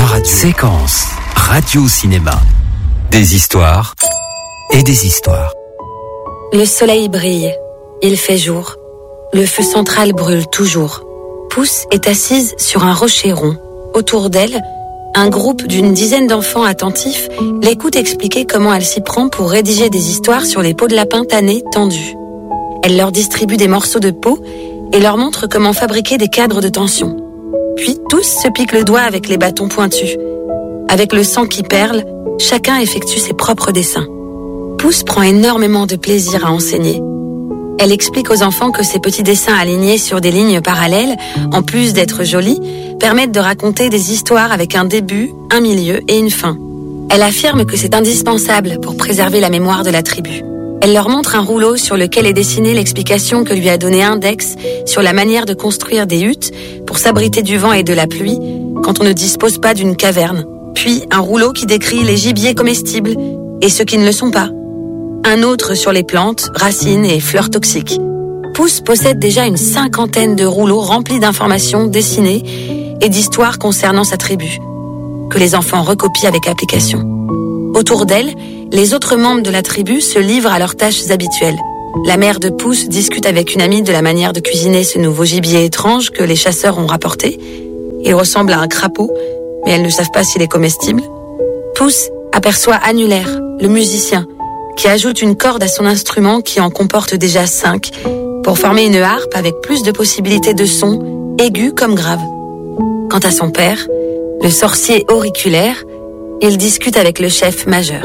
radio. Séquence radio-cinéma. Des histoires et des histoires. Le soleil brille, il fait jour. Le feu central brûle toujours. Pouce est assise sur un rocher rond. Autour d'elle, un groupe d'une dizaine d'enfants attentifs l'écoute expliquer comment elle s'y prend pour rédiger des histoires sur les peaux de lapin tannées tendues. Elle leur distribue des morceaux de peau et leur montre comment fabriquer des cadres de tension. Puis tous se piquent le doigt avec les bâtons pointus. Avec le sang qui perle, chacun effectue ses propres dessins. Pouce prend énormément de plaisir à enseigner. Elle explique aux enfants que ces petits dessins alignés sur des lignes parallèles, en plus d'être jolis, permettent de raconter des histoires avec un début, un milieu et une fin. Elle affirme que c'est indispensable pour préserver la mémoire de la tribu. Elle leur montre un rouleau sur lequel est dessinée l'explication que lui a donnée Index sur la manière de construire des huttes pour s'abriter du vent et de la pluie quand on ne dispose pas d'une caverne. Puis un rouleau qui décrit les gibiers comestibles et ceux qui ne le sont pas. Un autre sur les plantes, racines et fleurs toxiques. Pouce possède déjà une 50aine de rouleaux remplis d'informations dessinées et d'histoires concernant sa tribu, que les enfants recopient avec application. Autour d'elle, les autres membres de la tribu se livrent à leurs tâches habituelles. La mère de Pouce discute avec une amie de la manière de cuisiner ce nouveau gibier étrange que les chasseurs ont rapporté. Il ressemble à un crapaud, mais elles ne savent pas s'il est comestible. Pouce aperçoit Annulaire, le musicien, qui ajoute une corde à son instrument qui en comporte déjà 5, pour former une harpe avec plus de possibilités de sons, aigus comme graves. Quant à son père, le sorcier auriculaire, il discute avec le chef majeur.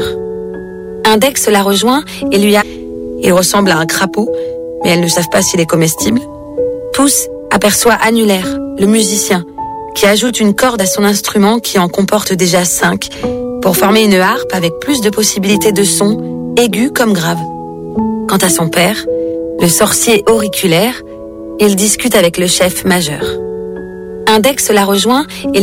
Index la rejoint et lui a... Il ressemble à un crapaud, mais elles ne savent pas s'il est comestible. Pouce aperçoit Annulaire, le musicien, qui ajoute une corde à son instrument qui en comporte déjà 5, pour former une harpe avec plus de possibilités de sons, aigus comme graves. Quant à son père, le sorcier auriculaire, il discute avec le chef majeur. Index la rejoint et